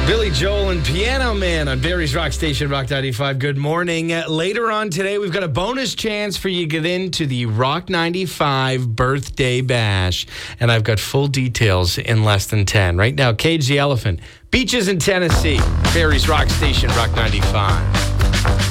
Billy Joel and Piano Man on Barry's Rock Station, Rock 95. Good morning. Later on today, we've got a bonus chance for you to get into the Rock 95 birthday bash. And I've got full details in less than 10. Right now, Cage the Elephant, Beaches in Tennessee, Barry's Rock Station, Rock 95.